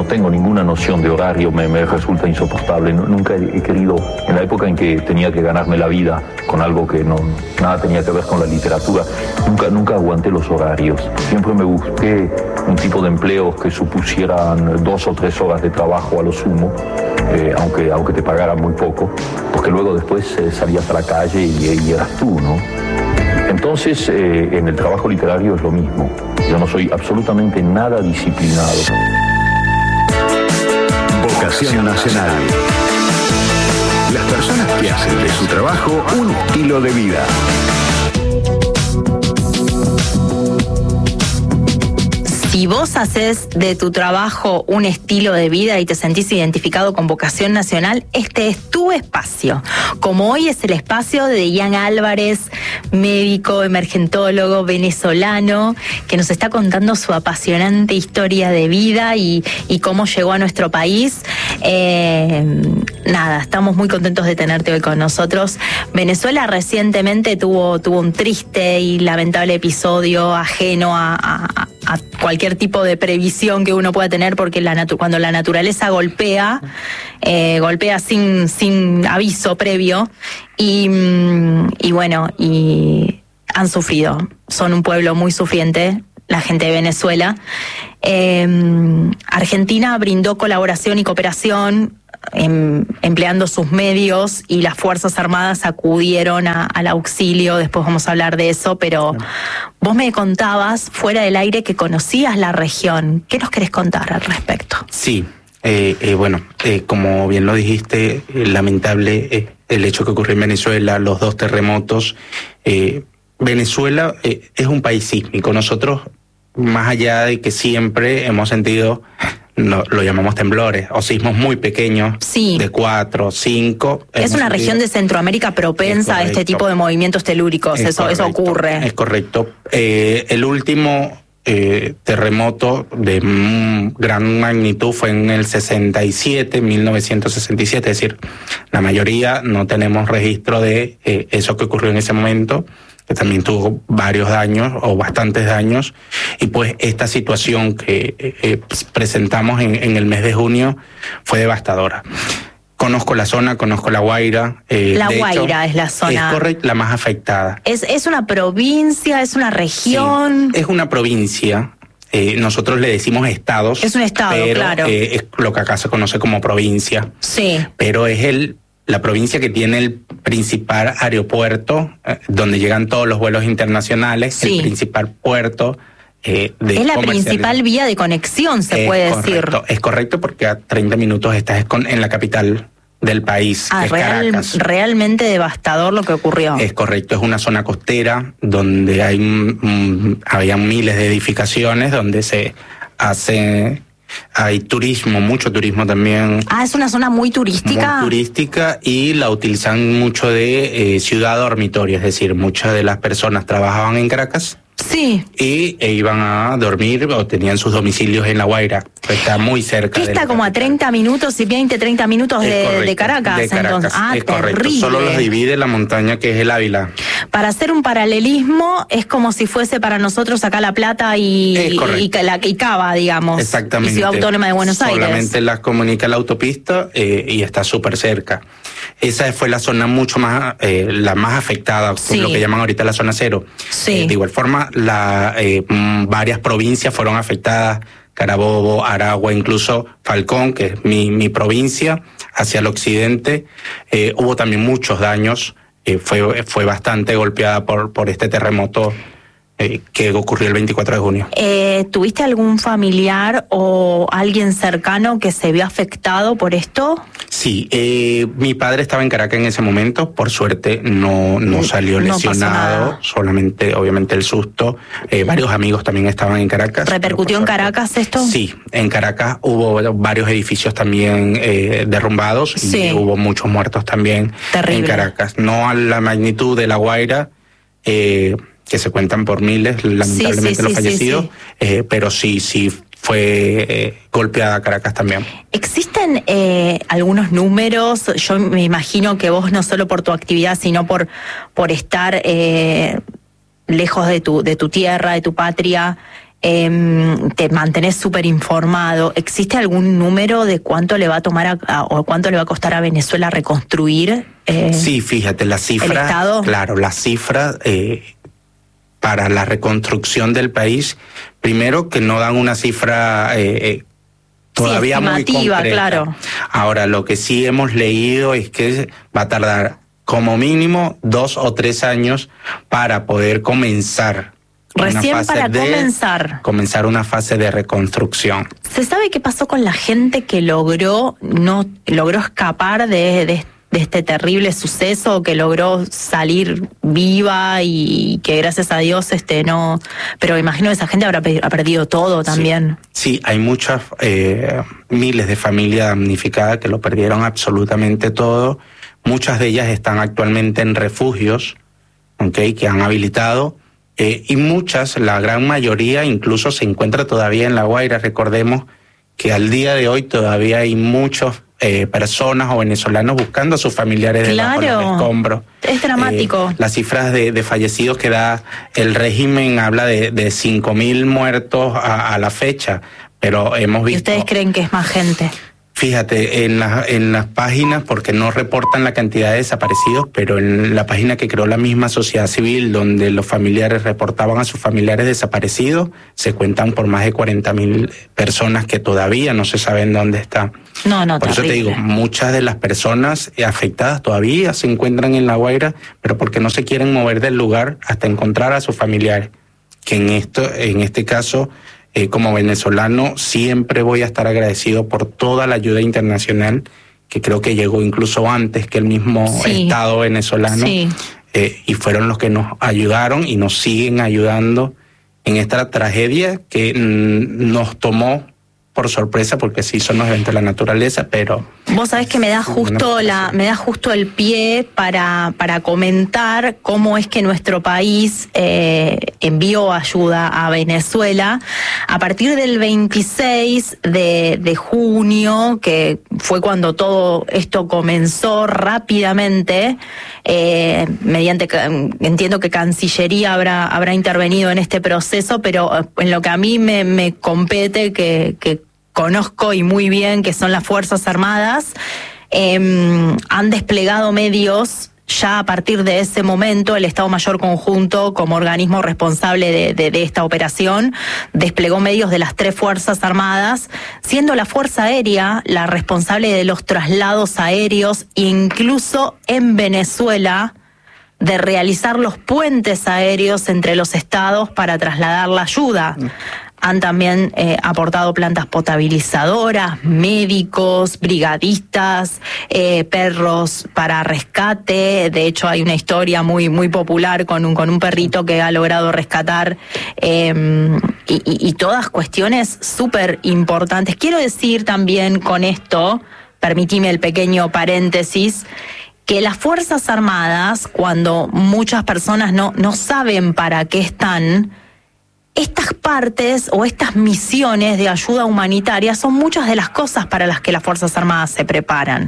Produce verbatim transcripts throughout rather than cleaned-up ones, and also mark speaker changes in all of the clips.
Speaker 1: no tengo ninguna noción de horario, me, me resulta insoportable. No, nunca he, he querido, en la época en que tenía que ganarme la vida con algo que no nada tenía que ver con la literatura, nunca, nunca aguanté los horarios. Siempre me busqué un tipo de empleos que supusieran dos o tres horas de trabajo a lo sumo, eh, aunque, aunque te pagaran muy poco, porque luego después eh, salías a la calle y, y eras tú, ¿no? Entonces, eh, en el trabajo literario es lo mismo. Yo no soy absolutamente nada disciplinado.
Speaker 2: Vocación Nacional. Las personas que hacen de su trabajo un estilo de vida.
Speaker 3: Si vos haces de tu trabajo un estilo de vida y te sentís identificado con Vocación Nacional, este es tu espacio. Como hoy es el espacio de Ian Álvarez, médico, emergentólogo, venezolano, que nos está contando su apasionante historia de vida y, y cómo llegó a nuestro país. Eh, nada, estamos muy contentos de tenerte hoy con nosotros. Venezuela recientemente tuvo, tuvo un triste y lamentable episodio ajeno a, a, a cualquier tipo de previsión que uno pueda tener, porque la natu- cuando la naturaleza golpea, eh, golpea sin, sin aviso previo, y, y bueno, y han sufrido. Son un pueblo muy sufriente, la gente de Venezuela. Eh, Argentina brindó colaboración y cooperación, em, empleando sus medios, y las Fuerzas Armadas acudieron a, al auxilio. Después vamos a hablar de eso, pero sí. Vos me contabas fuera del aire que conocías la región. ¿Qué nos querés contar al respecto?
Speaker 4: Sí, eh, eh, bueno, eh, como bien lo dijiste, eh, lamentable eh, el hecho que ocurrió en Venezuela, los dos terremotos. Eh, Venezuela eh, es un país sísmico. Nosotros, más allá de que siempre hemos sentido, no, lo llamamos temblores o sismos muy pequeños, sí, de cuatro, cinco.
Speaker 3: Es una región de Centroamérica propensa a este tipo de movimientos telúricos. Es eso, correcto, eso ocurre.
Speaker 4: Es correcto. Eh, el último eh, terremoto de mm, gran magnitud fue en el sesenta y siete, mil novecientos sesenta y siete. Es decir, la mayoría no tenemos registro de eh, eso que ocurrió en ese momento, que también tuvo varios daños o bastantes daños, y pues esta situación que eh, presentamos en, en el mes de junio fue devastadora. Conozco la zona, conozco La Guaira. Eh,
Speaker 3: la Guaira hecho, es la zona.
Speaker 4: Es correcto, la más afectada.
Speaker 3: ¿Es, es una provincia, es una región?
Speaker 4: Sí, es una provincia. Eh, nosotros le decimos estados.
Speaker 3: Es un estado,
Speaker 4: pero,
Speaker 3: claro.
Speaker 4: Eh, es lo que acá se conoce como provincia.
Speaker 3: Sí.
Speaker 4: Pero es el... la provincia que tiene el principal aeropuerto, eh, donde llegan todos los vuelos internacionales, sí, el principal puerto eh, de
Speaker 3: es la principal vía de conexión, se es puede
Speaker 4: correcto,
Speaker 3: decir.
Speaker 4: Es correcto, porque a treinta minutos estás en la capital del país,
Speaker 3: ah,
Speaker 4: que es
Speaker 3: real,
Speaker 4: Caracas.
Speaker 3: Realmente devastador lo que ocurrió.
Speaker 4: Es correcto, es una zona costera donde hay mm, había miles de edificaciones, donde se hace... Hay turismo, mucho turismo también.
Speaker 3: Ah, es una zona muy turística.
Speaker 4: Muy turística, y la utilizan mucho de eh, ciudad dormitorio, es decir, muchas de las personas trabajaban en Caracas.
Speaker 3: Sí.
Speaker 4: Y e iban a dormir o tenían sus domicilios en La Guaira. Está muy cerca.
Speaker 3: ¿Qué está como a treinta minutos y veinte, treinta minutos de,
Speaker 4: correcto,
Speaker 3: de Caracas?
Speaker 4: De Caracas,
Speaker 3: entonces. Ah,
Speaker 4: es
Speaker 3: terrible.
Speaker 4: correcto. Solo los divide la montaña que es el Ávila.
Speaker 3: Para hacer un paralelismo, es como si fuese para nosotros acá La Plata y, y, y, la, y Cava, digamos.
Speaker 4: Exactamente.
Speaker 3: Y Ciudad Autónoma de Buenos
Speaker 4: Solamente
Speaker 3: Aires.
Speaker 4: Solamente las comunica la autopista eh, y está súper cerca. Esa fue la zona mucho más, eh, la más afectada, sí, lo que llaman ahorita la zona cero.
Speaker 3: Sí.
Speaker 4: Eh, de igual forma, la, eh, varias provincias fueron afectadas, Carabobo, Aragua, incluso Falcón, que es mi, mi provincia, hacia el occidente. Eh, hubo también muchos daños, eh, fue, fue bastante golpeada por, por este terremoto Eh, que ocurrió el veinticuatro de junio.
Speaker 3: Eh, ¿Tuviste algún familiar o alguien cercano que se vio afectado por esto?
Speaker 4: Sí, eh, mi padre estaba en Caracas en ese momento, por suerte no, no salió
Speaker 3: no
Speaker 4: lesionado, solamente obviamente el susto. Eh, varios amigos también estaban en Caracas.
Speaker 3: ¿Repercutió en Caracas esto?
Speaker 4: Sí, en Caracas hubo varios edificios también eh, derrumbados, sí, y hubo muchos muertos también. Terrible. En Caracas. No a la magnitud de La Guaira, eh, que se cuentan por miles, lamentablemente, sí, sí, los sí, fallecidos, sí, sí. Eh, pero sí, sí fue eh, golpeada Caracas también.
Speaker 3: ¿Existen eh, algunos números? Yo me imagino que vos, no solo por tu actividad, sino por, por estar eh, lejos de tu, de tu tierra, de tu patria, eh, te mantenés súper informado. ¿Existe algún número de cuánto le va a tomar a, a, o cuánto le va a costar a Venezuela reconstruir? Eh,
Speaker 4: sí, fíjate, la cifra,
Speaker 3: ¿el Estado?
Speaker 4: Claro, la cifra eh, para la reconstrucción del país, primero que no dan una cifra eh, eh, todavía
Speaker 3: sí,
Speaker 4: muy concreta.
Speaker 3: Claro.
Speaker 4: Ahora, lo que sí hemos leído es que va a tardar como mínimo dos o tres años para poder comenzar.
Speaker 3: Recién
Speaker 4: una fase
Speaker 3: para
Speaker 4: de,
Speaker 3: comenzar.
Speaker 4: Comenzar una fase de reconstrucción.
Speaker 3: ¿Se sabe qué pasó con la gente que logró no logró escapar de, de, de este terrible suceso, que logró salir viva y que gracias a Dios este no... Pero imagino que esa gente habrá ha perdido todo también.
Speaker 4: Sí, sí, hay muchas, eh, miles de familias damnificadas que lo perdieron absolutamente todo. Muchas de ellas están actualmente en refugios, ¿okay?, que han habilitado. Eh, y muchas, la gran mayoría, incluso se encuentra todavía en La Guaira. Recordemos que al día de hoy todavía hay muchas eh, personas o venezolanos buscando a sus familiares
Speaker 3: claro,
Speaker 4: debajo de los escombros.
Speaker 3: Es dramático.
Speaker 4: Eh, las cifras de, de fallecidos que da el régimen habla de, de cinco mil muertos a, a la fecha, pero hemos visto...
Speaker 3: ¿Y ustedes creen que es más gente?
Speaker 4: Fíjate, en, la, en las páginas, porque no reportan la cantidad de desaparecidos, pero en la página que creó la misma sociedad civil, donde los familiares reportaban a sus familiares desaparecidos, se cuentan por más de cuarenta mil personas que todavía no se saben dónde están.
Speaker 3: No, no,
Speaker 4: por
Speaker 3: terrible.
Speaker 4: eso te digo, muchas de las personas afectadas todavía se encuentran en La Guaira, pero porque no se quieren mover del lugar hasta encontrar a sus familiares, que en esto, en este caso... Eh, como venezolano siempre voy a estar agradecido por toda la ayuda internacional, que creo que llegó incluso antes que el mismo sí. Estado venezolano, sí. eh, y fueron los que nos ayudaron y nos siguen ayudando en esta tragedia que mm, nos tomó por sorpresa, porque sí son los eventos de la naturaleza, pero...
Speaker 3: Vos sabés que me da justo la, me da justo el pie para, para comentar cómo es que nuestro país eh, envió ayuda a Venezuela. A partir del veintiséis de, de junio, que fue cuando todo esto comenzó rápidamente, eh, mediante, entiendo que Cancillería habrá, habrá intervenido en este proceso, pero en lo que a mí me, me compete, que, que conozco y muy bien, que son las Fuerzas Armadas, eh, han desplegado medios. Ya a partir de ese momento, el Estado Mayor Conjunto, como organismo responsable de, de, de esta operación, desplegó medios de las tres Fuerzas Armadas, siendo la Fuerza Aérea la responsable de los traslados aéreos, incluso en Venezuela, de realizar los puentes aéreos entre los estados para trasladar la ayuda. Han también eh, aportado plantas potabilizadoras, médicos, brigadistas, eh, perros para rescate. De hecho, hay una historia muy muy popular con un con un perrito que ha logrado rescatar, eh, y, y, y todas cuestiones súper importantes. Quiero decir también con esto, permitime el pequeño paréntesis, que las Fuerzas Armadas, cuando muchas personas no, no saben para qué están, estas partes o estas misiones de ayuda humanitaria son muchas de las cosas para las que las Fuerzas Armadas se preparan.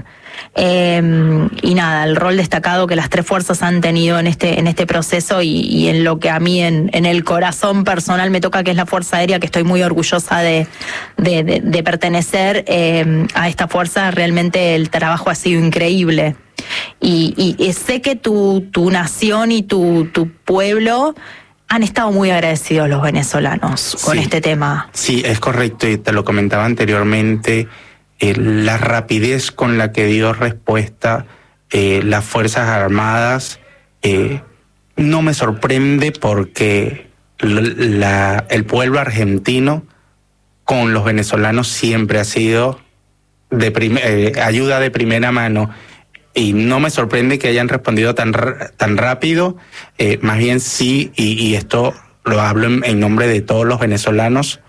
Speaker 3: Eh, y nada, el rol destacado que las tres fuerzas han tenido en este en este proceso y, y en lo que a mí en, en el corazón personal me toca, que es la Fuerza Aérea, que estoy muy orgullosa de, de, de, de pertenecer eh, a esta fuerza. Realmente el trabajo ha sido increíble. Y, y, y sé que tu, tu nación y tu, tu pueblo han estado muy agradecidos, los venezolanos, con sí, este tema.
Speaker 4: Sí, es correcto, y te lo comentaba anteriormente, eh, la rapidez con la que dio respuesta eh, las Fuerzas Armadas eh, no me sorprende, porque la, la, el pueblo argentino con los venezolanos siempre ha sido de prim- eh, ayuda de primera mano. Y no me sorprende que hayan respondido tan tan rápido, eh, más bien sí, y, y esto lo hablo en, en nombre de todos los venezolanos,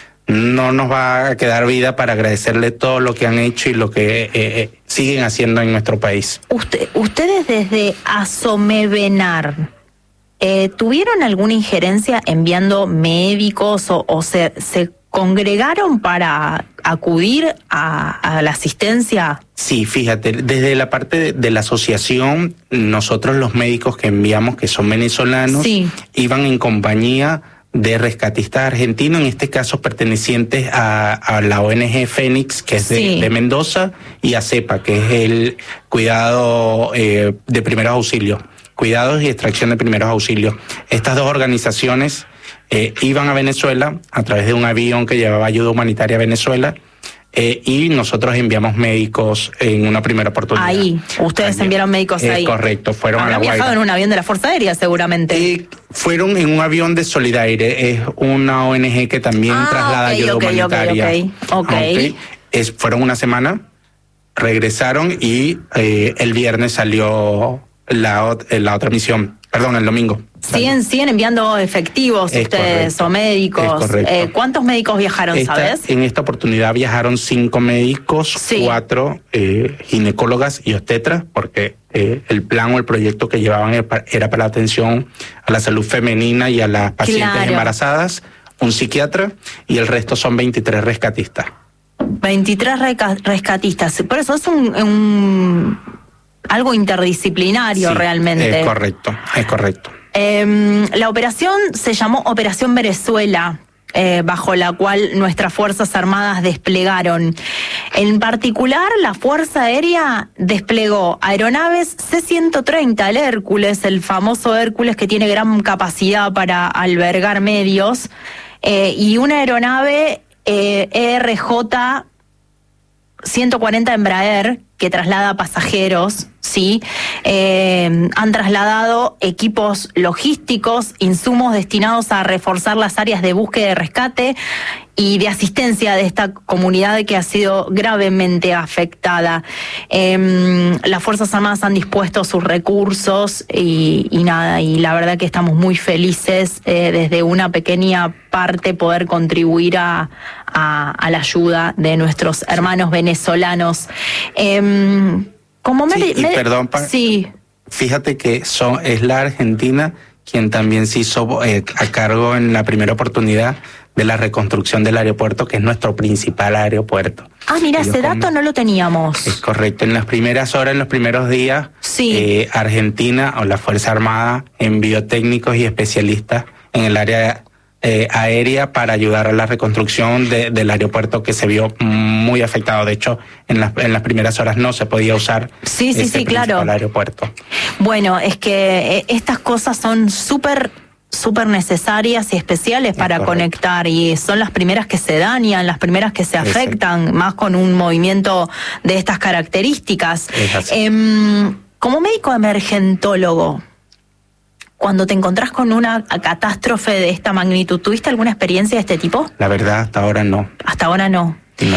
Speaker 4: no nos va a quedar vida para agradecerle todo lo que han hecho y lo que eh, eh, siguen haciendo en nuestro país.
Speaker 3: Usted, ustedes desde Asomevenar, eh, ¿tuvieron alguna injerencia enviando médicos o, o se, se congregaron para acudir a, a la asistencia?
Speaker 4: Sí, fíjate, desde la parte de, de la asociación, nosotros los médicos que enviamos, que son venezolanos, sí, iban en compañía de rescatistas argentinos, en este caso pertenecientes a, a la O N G Fénix, que es de,
Speaker 3: Sí.
Speaker 4: de Mendoza, y a CEPA, que es el cuidado eh, de primeros auxilios, cuidados y extracción de primeros auxilios. Estas dos organizaciones eh, iban a Venezuela a través de un avión que llevaba ayuda humanitaria a Venezuela. Eh, y nosotros enviamos médicos en una primera oportunidad.
Speaker 3: Ahí, ustedes
Speaker 4: Allí.
Speaker 3: enviaron médicos
Speaker 4: Eh,
Speaker 3: ahí.
Speaker 4: Correcto, fueron
Speaker 3: Habrán
Speaker 4: a La Guaira.
Speaker 3: viajado en un avión de la Fuerza Aérea, seguramente.
Speaker 4: Eh, fueron en un avión de Solidaire, es una O N G que también
Speaker 3: Ah,
Speaker 4: traslada
Speaker 3: ok,
Speaker 4: ayuda
Speaker 3: ok, ok,
Speaker 4: humanitaria.
Speaker 3: ok, ok.
Speaker 4: Ok. Es, fueron una semana, regresaron y eh, el viernes salió la, ot- la otra misión, perdón, el domingo.
Speaker 3: ¿Siguen, siguen enviando efectivos
Speaker 4: Es
Speaker 3: ustedes
Speaker 4: correcto.
Speaker 3: o médicos?
Speaker 4: Es correcto.
Speaker 3: Eh, ¿Cuántos médicos viajaron,
Speaker 4: Esta-
Speaker 3: sabes?
Speaker 4: En esta oportunidad viajaron cinco médicos,
Speaker 3: Sí.
Speaker 4: cuatro eh, ginecólogas y obstetras, porque eh, el plan o el proyecto que llevaban era pa- era para la atención a la salud femenina y a las pacientes
Speaker 3: Claro.
Speaker 4: embarazadas, un psiquiatra, y el resto son veintitrés rescatistas.
Speaker 3: veintitrés reca- rescatistas. Por eso es un, un- algo interdisciplinario
Speaker 4: Sí,
Speaker 3: realmente.
Speaker 4: Es correcto, es correcto.
Speaker 3: Eh, la operación se llamó Operación Venezuela, eh, bajo la cual nuestras Fuerzas Armadas desplegaron. En particular, la Fuerza Aérea desplegó aeronaves C ciento treinta, el Hércules, el famoso Hércules que tiene gran capacidad para albergar medios, eh, y una aeronave eh, E R J ciento cuarenta Embraer, que traslada pasajeros, ¿sí? Eh, han trasladado equipos logísticos, insumos destinados a reforzar las áreas de búsqueda y rescate y de asistencia de esta comunidad que ha sido gravemente afectada. Eh, las Fuerzas Armadas han dispuesto sus recursos y, y nada, y la verdad que estamos muy felices eh, desde una pequeña parte poder contribuir a, a, a la ayuda de nuestros hermanos venezolanos. Eh, como me,
Speaker 4: Sí, y
Speaker 3: me-
Speaker 4: perdón, pa-
Speaker 3: sí.
Speaker 4: Fíjate que son, es la Argentina quien también se hizo eh, a cargo en la primera oportunidad de la reconstrucción del aeropuerto, que es nuestro principal aeropuerto.
Speaker 3: Ah, mira,
Speaker 4: Ellos
Speaker 3: ese dato
Speaker 4: con-
Speaker 3: no lo teníamos.
Speaker 4: Es correcto. En las primeras horas, en los primeros días,
Speaker 3: Sí.
Speaker 4: eh, Argentina o la Fuerza Armada envió técnicos y especialistas en el área eh, aérea para ayudar a la reconstrucción de- del aeropuerto, que se vio muy afectado. De hecho, en las, en las primeras horas no se podía usar
Speaker 3: Sí, sí,
Speaker 4: ese
Speaker 3: sí, claro.
Speaker 4: principal aeropuerto.
Speaker 3: Bueno, es que eh, estas cosas son súper súper necesarias y especiales para
Speaker 4: correcto.
Speaker 3: conectar, y son las primeras que se dañan, las primeras que se
Speaker 4: Exacto.
Speaker 3: afectan, más con un movimiento de estas características.
Speaker 4: Es así.
Speaker 3: Em, como médico emergentólogo, cuando te encontrás con una catástrofe de esta magnitud, ¿tuviste alguna experiencia de este tipo?
Speaker 4: La verdad, hasta ahora no.
Speaker 3: Hasta ahora no.
Speaker 4: No.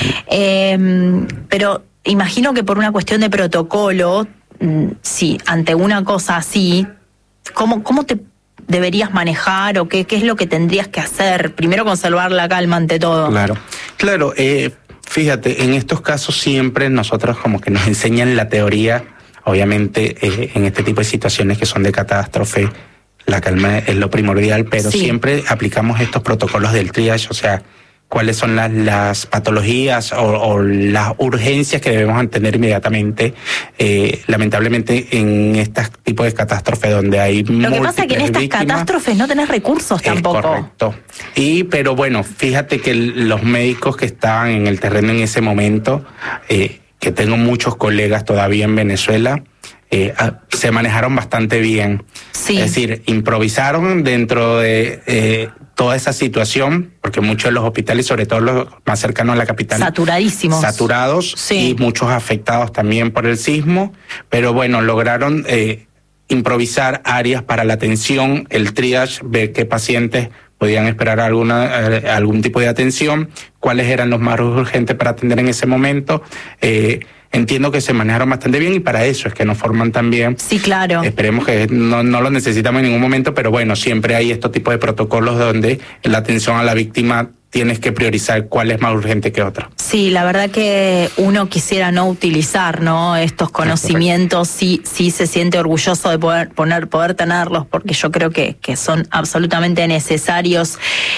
Speaker 3: Eh, pero imagino que por una cuestión de protocolo, mm, sí, ante una cosa así, ¿cómo, cómo te deberías manejar o qué, qué es lo que tendrías que hacer? Primero, conservar la calma ante todo.
Speaker 4: Claro, claro. Eh, fíjate, en estos casos siempre nosotros como que nos enseñan la teoría, obviamente eh, en este tipo de situaciones que son de catástrofe, la calma es lo primordial, pero
Speaker 3: Sí.
Speaker 4: siempre aplicamos estos protocolos del triage, o sea, cuáles son las, las patologías o, o las urgencias que debemos tener inmediatamente. Eh, lamentablemente en este tipo de catástrofes donde hay
Speaker 3: Lo que pasa es que en
Speaker 4: múltiples
Speaker 3: estas
Speaker 4: víctimas,
Speaker 3: catástrofes no tenés recursos tampoco.
Speaker 4: es correcto. Y, pero bueno, fíjate que el- los médicos que estaban en el terreno en ese momento, eh, que tengo muchos colegas todavía en Venezuela, eh, ah, se manejaron bastante bien.
Speaker 3: Sí.
Speaker 4: Es decir, improvisaron dentro de eh, toda esa situación, porque muchos de los hospitales, sobre todo los más cercanos a la capital,
Speaker 3: Saturadísimos.
Speaker 4: saturados,
Speaker 3: Sí.
Speaker 4: y muchos afectados también por el sismo, pero bueno, lograron eh, improvisar áreas para la atención, el triage, ver qué pacientes podían esperar alguna, eh, algún tipo de atención, cuáles eran los más urgentes para atender en ese momento. Eh, entiendo que se manejaron bastante bien y para eso es que nos forman también.
Speaker 3: Sí, claro.
Speaker 4: Esperemos que no, no lo necesitamos en ningún momento, pero bueno, siempre hay estos tipos de protocolos donde la atención a la víctima tienes que priorizar cuál es más urgente que otra.
Speaker 3: Sí, la verdad que uno quisiera no utilizar, ¿no? Estos conocimientos, sí, sí se siente orgulloso de poder poner, poder tenerlos, porque yo creo que, que son absolutamente necesarios.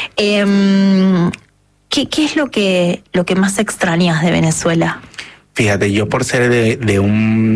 Speaker 3: Eh, ¿qué, ¿Qué es lo que, lo que más extrañas de Venezuela?
Speaker 4: Fíjate, yo por ser de, de un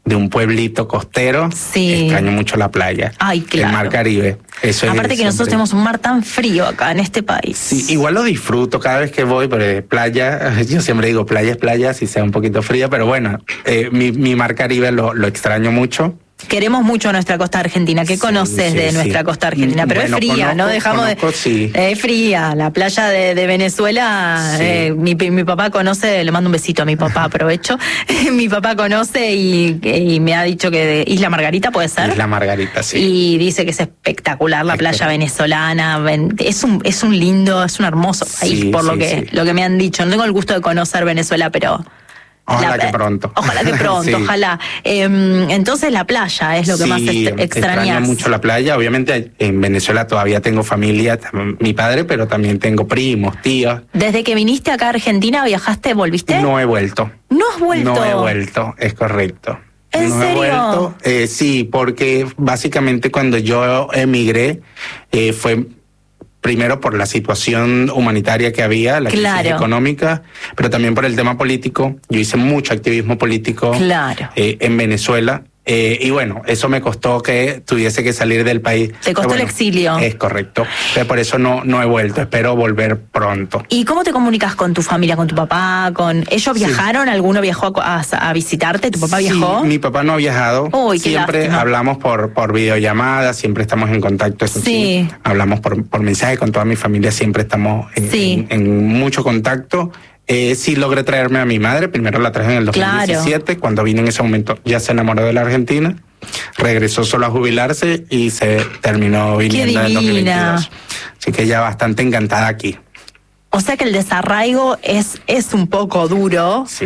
Speaker 4: de un pueblito costero,
Speaker 3: sí.
Speaker 4: extraño mucho la playa.
Speaker 3: Ay, claro.
Speaker 4: El mar Caribe. Eso
Speaker 3: Aparte
Speaker 4: es
Speaker 3: que nosotros
Speaker 4: siempre.
Speaker 3: tenemos un mar tan frío acá en este país.
Speaker 4: Sí, igual lo disfruto cada vez que voy, pero playa, yo siempre digo playa es playa, si sea un poquito fría, pero bueno, eh, mi, mi mar Caribe lo, lo extraño mucho.
Speaker 3: Queremos mucho nuestra costa argentina. ¿Qué
Speaker 4: Sí,
Speaker 3: conoces
Speaker 4: sí,
Speaker 3: de
Speaker 4: sí.
Speaker 3: nuestra costa argentina? Pero
Speaker 4: Bueno,
Speaker 3: es fría,
Speaker 4: conozco,
Speaker 3: no dejamos
Speaker 4: conozco,
Speaker 3: de.
Speaker 4: Sí.
Speaker 3: Es fría. La playa de, de Venezuela,
Speaker 4: Sí.
Speaker 3: eh, mi, mi papá conoce, le mando un besito a mi papá, aprovecho. Mi papá conoce y, y me ha dicho que de Isla Margarita puede ser.
Speaker 4: Isla Margarita, sí.
Speaker 3: Y dice que es espectacular la playa venezolana. ven- Es un, es un lindo, es un hermoso país,
Speaker 4: Sí,
Speaker 3: por lo
Speaker 4: sí,
Speaker 3: que,
Speaker 4: sí.
Speaker 3: lo que me han dicho. No tengo el gusto de conocer Venezuela, pero.
Speaker 4: Ojalá
Speaker 3: la-
Speaker 4: que pronto.
Speaker 3: Ojalá que pronto,
Speaker 4: Sí.
Speaker 3: ojalá. Eh, entonces la playa es lo que
Speaker 4: Sí,
Speaker 3: más est- extrañas.
Speaker 4: extraño mucho la playa. Obviamente en Venezuela todavía tengo familia, tam- mi padre, pero también tengo primos, tíos.
Speaker 3: Desde que viniste acá a Argentina, viajaste, volviste.
Speaker 4: No he vuelto.
Speaker 3: ¿No has vuelto?
Speaker 4: No he vuelto, es correcto.
Speaker 3: ¿En
Speaker 4: no
Speaker 3: serio?
Speaker 4: he vuelto. Eh, sí, porque básicamente cuando yo emigré eh, fue primero por la situación humanitaria que había, la
Speaker 3: Claro.
Speaker 4: crisis económica, pero también por el tema político. Yo hice mucho activismo político
Speaker 3: Claro.
Speaker 4: eh, en Venezuela. Eh, y bueno, eso me costó que tuviese que salir del país.
Speaker 3: Te costó
Speaker 4: Pero
Speaker 3: el
Speaker 4: bueno,
Speaker 3: exilio.
Speaker 4: Es correcto. Pero por eso no, no he vuelto. Espero volver pronto.
Speaker 3: ¿Y cómo te comunicas con tu familia, con tu papá? Con ¿Ellos
Speaker 4: Sí.
Speaker 3: viajaron? ¿Alguno viajó a, a- a visitarte? ¿Tu papá viajó?
Speaker 4: Sí, mi papá no ha viajado.
Speaker 3: Uy, qué
Speaker 4: siempre
Speaker 3: lástima.
Speaker 4: hablamos por, por videollamadas, siempre estamos en contacto. Eso sí.
Speaker 3: Sí.
Speaker 4: Hablamos por, por mensaje con toda mi familia, siempre estamos en,
Speaker 3: Sí.
Speaker 4: en- en mucho contacto. Eh, sí logré traerme a mi madre, primero la traje en el dos mil diecisiete, cuando vine en ese momento ya se enamoró de la Argentina, regresó solo a jubilarse y se terminó viniendo en el dos mil
Speaker 3: divina.
Speaker 4: veintidós. Así que ella bastante encantada aquí.
Speaker 3: O sea que el desarraigo es, es un poco duro,
Speaker 4: Sí.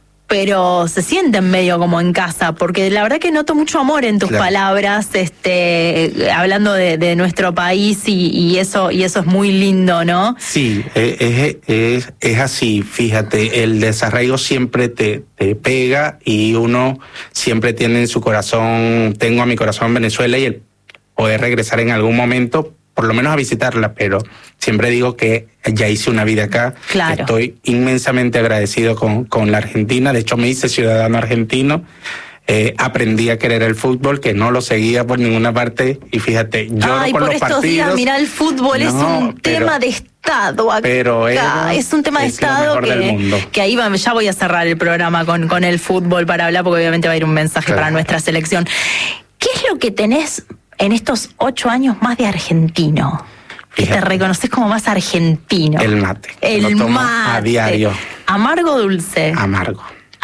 Speaker 3: pero se sienten medio como en casa, porque la verdad que noto mucho amor en tus
Speaker 4: Claro.
Speaker 3: palabras, este, hablando de, de nuestro país y, y eso y eso es muy lindo, ¿no?
Speaker 4: Sí, eh, es, es, es así, fíjate, el desarraigo siempre te, te pega y uno siempre tiene en su corazón, tengo a mi corazón en Venezuela y el poder regresar en algún momento, por lo menos a visitarla, pero siempre digo que ya hice una vida acá.
Speaker 3: Claro.
Speaker 4: Estoy inmensamente agradecido con, con la Argentina, de hecho me hice ciudadano argentino. Eh, aprendí a querer el fútbol, que no lo seguía por ninguna parte, y fíjate, lloro
Speaker 3: Ay,
Speaker 4: por,
Speaker 3: por
Speaker 4: los
Speaker 3: estos
Speaker 4: partidos.
Speaker 3: días, mira, el fútbol es
Speaker 4: No,
Speaker 3: un
Speaker 4: pero-
Speaker 3: tema de Estado acá.
Speaker 4: pero era-
Speaker 3: es un tema de
Speaker 4: es lo
Speaker 3: Estado
Speaker 4: mejor del
Speaker 3: que,
Speaker 4: mundo.
Speaker 3: que ahí va, ya voy a cerrar el programa con, con el fútbol para hablar, porque obviamente va a ir un mensaje
Speaker 4: Claro.
Speaker 3: para nuestra selección. ¿Qué es lo que tenés en estos ocho años más de argentino? Que te
Speaker 4: Fíjate.
Speaker 3: reconoces como más argentino.
Speaker 4: El mate.
Speaker 3: El
Speaker 4: Lo tomo
Speaker 3: mate.
Speaker 4: a diario.
Speaker 3: ¿Amargo o dulce?
Speaker 4: Amargo.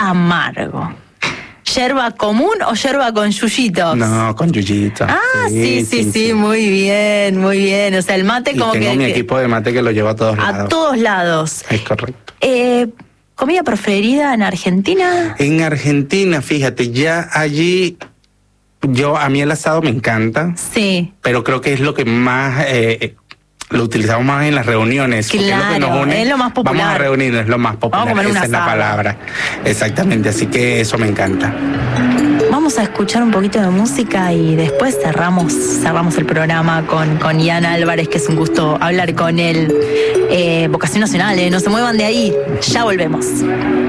Speaker 3: Amargo. ¿Yerba común o yerba con yuyitos?
Speaker 4: No, con yuyito.
Speaker 3: Ah, sí, sí, sí, muy bien, muy bien. O sea, el mate
Speaker 4: Y
Speaker 3: como
Speaker 4: tengo
Speaker 3: que,
Speaker 4: mi
Speaker 3: que-
Speaker 4: equipo de mate que lo llevo a todos
Speaker 3: a
Speaker 4: lados.
Speaker 3: todos lados.
Speaker 4: Es correcto.
Speaker 3: Eh, ¿Comida preferida en Argentina?
Speaker 4: En Argentina, fíjate, ya allí, yo, a mí el asado me encanta,
Speaker 3: Sí.
Speaker 4: pero creo que es lo que más, eh, lo utilizamos más en las reuniones. porque es lo que
Speaker 3: Claro,
Speaker 4: nos une.
Speaker 3: es lo más popular.
Speaker 4: Vamos a reunirnos, es lo más popular.
Speaker 3: Vamos a comer un
Speaker 4: Esa es la
Speaker 3: asado.
Speaker 4: palabra. Exactamente, así que eso me encanta.
Speaker 3: Vamos a escuchar un poquito de música y después cerramos, cerramos el programa con, con Ian Álvarez, que es un gusto hablar con él. Eh, Vocación Nacional, eh, no se muevan de ahí, ya volvemos.